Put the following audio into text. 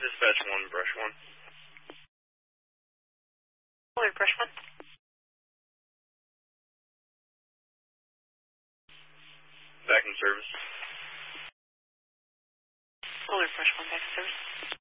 Dispatch 1, brush 1. Alert, brush 1. Back in service. Alert, brush 1, back in service.